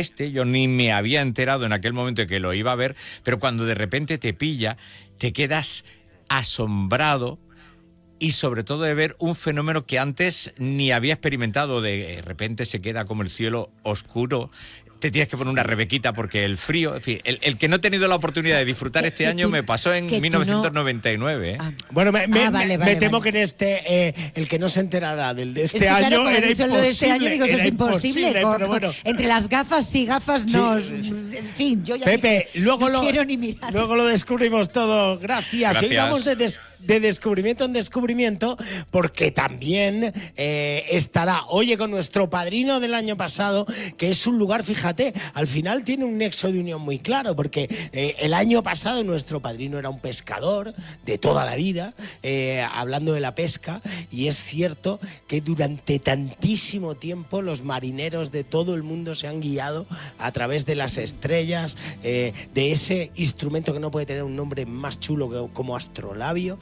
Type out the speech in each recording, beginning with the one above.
yo ni me había enterado en aquel momento de que lo iba a ver, pero cuando de repente te pilla, te quedas asombrado y sobre todo de ver un fenómeno que antes ni había experimentado. De repente se queda como el cielo oscuro, te tienes que poner una rebequita porque el frío, en fin, el que no he tenido la oportunidad de disfrutar este año me pasó en 1999. Bueno, vale, me temo vale. que en este, el que no se enterará del de este Es que, año claro, era dicho imposible. lo de este año, digo, eso es imposible. Pero bueno. Entre las gafas sí, gafas no. En fin, yo ya Pepe, dije, luego no quiero ni mirar. Luego lo descubrimos todo. Gracias. Y hoy vamos de descubrimiento en descubrimiento, porque también estará, oye, con nuestro padrino del año pasado, que es un lugar, fíjate, al final tiene un nexo de unión muy claro, porque el año pasado nuestro padrino era un pescador de toda la vida, hablando de la pesca, y es cierto que durante tantísimo tiempo los marineros de todo el mundo se han guiado a través de las estrellas, de ese instrumento que no puede tener un nombre más chulo como astrolabio.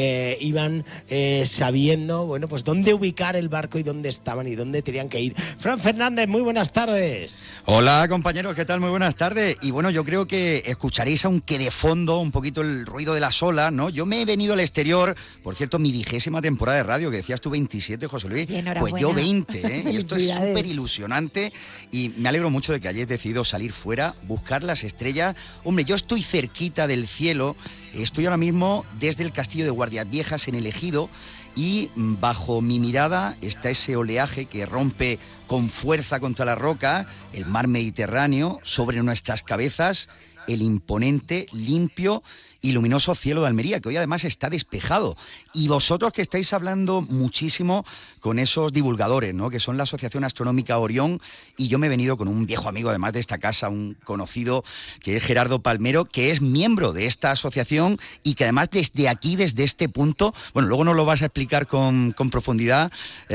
Iban sabiendo, bueno, pues dónde ubicar el barco y dónde estaban y dónde tenían que ir. Fran Fernández, muy buenas tardes. Hola compañeros, ¿qué tal? Muy buenas tardes. Y bueno, yo creo que escucharéis, aunque de fondo, un poquito el ruido de las olas, ¿no? Yo me he venido al exterior, por cierto, mi 20ª temporada de radio, que decías tú 27, José Luis, pues yo 20, ¿eh? Y esto es súper ilusionante y me alegro mucho de que hayáis decidido salir fuera, buscar las estrellas. Hombre, yo estoy cerquita del cielo, estoy ahora mismo desde el castillo de Guardias Viejas en el Ejido, y bajo mi mirada está ese oleaje que rompe con fuerza contra la roca, el mar Mediterráneo, sobre nuestras cabezas, el imponente, limpio y luminoso cielo de Almería, que hoy además está despejado. Y vosotros que estáis hablando muchísimo con esos divulgadores, ¿no?, que son la Asociación Astronómica Orión, y yo me he venido con un viejo amigo además de esta casa, un conocido, que es Gerardo Palmero, que es miembro de esta asociación y que además desde aquí, desde este punto, bueno, luego nos lo vas a explicar con profundidad,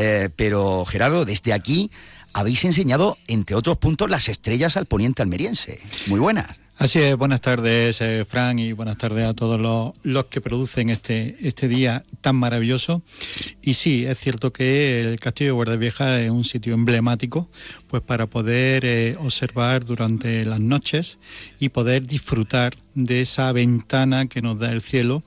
pero Gerardo, desde aquí habéis enseñado, entre otros puntos, las estrellas al poniente almeriense. Muy buenas. Así es, buenas tardes, Fran, y buenas tardes a todos los que producen este día tan maravilloso. Y sí, es cierto que el Castillo de Guardias Viejas es un sitio emblemático, pues para poder observar durante las noches y poder disfrutar de esa ventana que nos da el cielo,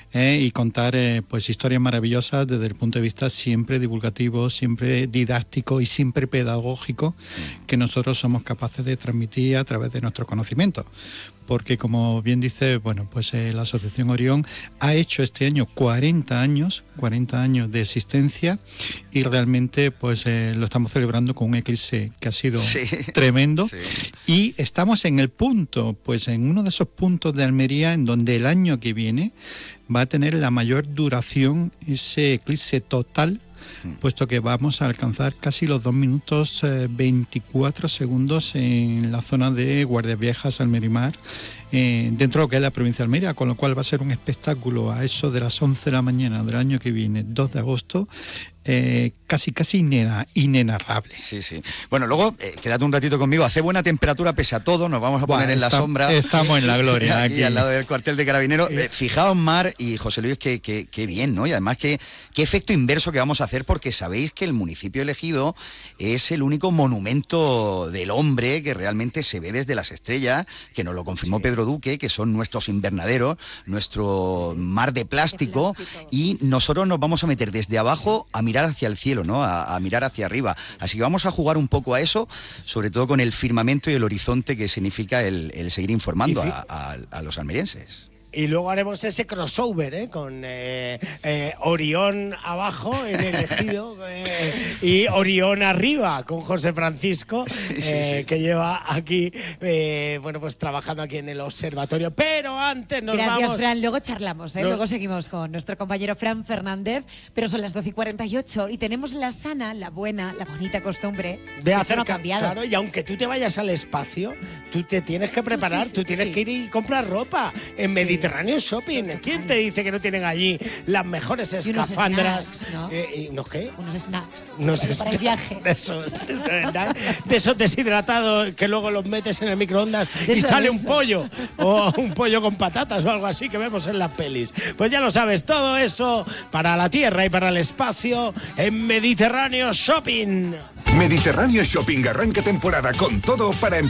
y contar pues historias maravillosas desde el punto de vista siempre divulgativo, siempre didáctico y siempre pedagógico, que nosotros somos capaces de transmitir a través de nuestros conocimientos. Porque, como bien dice, bueno, pues la Asociación Orión ha hecho este año 40 años de existencia, y realmente pues lo estamos celebrando con un eclipse que ha sido tremendo. Sí. Y estamos en el punto, pues en uno de esos puntos de Almería en donde el año que viene va a tener la mayor duración ese eclipse total, puesto que vamos a alcanzar casi los 2 minutos 24 segundos en la zona de Guardias Viejas, Almerimar, dentro de lo que es la provincia de Almería, con lo cual va a ser un espectáculo a eso de las 11 de la mañana del año que viene, 2 de agosto, casi inenarrable. Sí, sí. Bueno, luego quédate un ratito conmigo. Hace buena temperatura pese a todo. Nos vamos a poner en la sombra. Estamos en la gloria aquí al lado del cuartel de Carabineros. Fijaos, Mar y José Luis, qué bien, ¿no? Y además qué efecto inverso que vamos a hacer, porque sabéis que el municipio elegido es el único monumento del hombre que realmente se ve desde las estrellas, que nos lo confirmó Pedro Duque, que son nuestros invernaderos, nuestro mar de plástico, y nosotros nos vamos a meter desde abajo a mirar hacia el cielo, ¿no? A mirar hacia arriba. Así que vamos a jugar un poco a eso, sobre todo con el firmamento y el horizonte que significa el seguir informando a los almerienses. Y luego haremos ese crossover, con Orión abajo en el Ejido y Orión arriba con José Francisco, que lleva aquí, bueno, pues trabajando aquí en el observatorio. Pero antes nos vamos. Gracias, Fran. Luego charlamos, luego seguimos con nuestro compañero Fran Fernández, pero son las 12:48 y tenemos la sana, la buena, la bonita costumbre de hacer no cambiado. Claro, y aunque tú te vayas al espacio, tú te tienes que preparar, tú tienes que ir y comprar ropa en Mediterráneo Shopping. ¿Quién te dice que no tienen allí las mejores escafandras? Snacks, ¿no? ¿Unos qué? Unos snacks. Unos snacks para el viaje. De esos deshidratados que luego los metes en el microondas y sale un pollo, o un pollo con patatas o algo así que vemos en las pelis. Pues ya lo sabes, todo eso para la tierra y para el espacio en Mediterráneo Shopping. Mediterráneo Shopping arranca temporada con todo para